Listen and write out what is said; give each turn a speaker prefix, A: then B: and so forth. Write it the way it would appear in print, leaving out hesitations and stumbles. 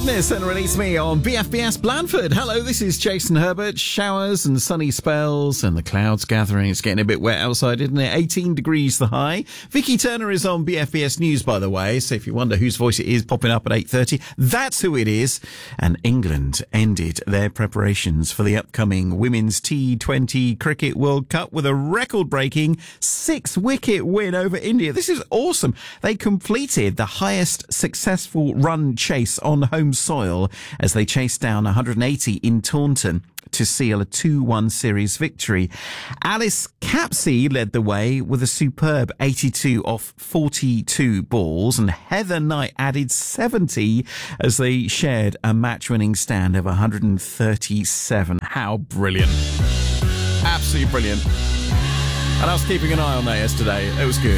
A: Madness and Release Me on BFBS Blandford. Hello, this is Jason Herbert. Showers and sunny spells and the clouds gathering. It's getting a bit wet outside, isn't it? 18 degrees the high. Vicky Turner is on BFBS News, by the way, so if you wonder whose voice it is popping up at 8:30, that's who it is. And England ended their preparations for the upcoming Women's T20 Cricket World Cup with a record-breaking 6-wicket win over India. This is awesome. They completed the highest successful run chase on home soil as they chased down 180 in Taunton to seal a 2-1 series victory. Alice Capsey led the way with a superb 82 off 42 balls, and Heather Knight added 70 as they shared a match-winning stand of 137. How brilliant. Absolutely brilliant. And I was keeping an eye on that yesterday. It was good.